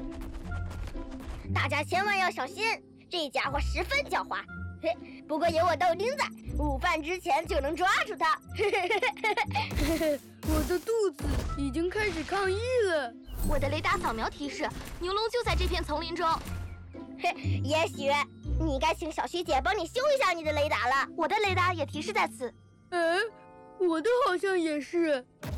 大家千万要小心，这家伙十分狡猾。嘿，不过有我豆丁在，午饭之前就能抓住他。 我的肚子已经开始抗议了。 我的雷达扫描提示，牛龙就在这片丛林中。 嘿，也许你该请小徐姐帮你修一下你的雷达了。 我的雷达也提示在此。 我的好像也是。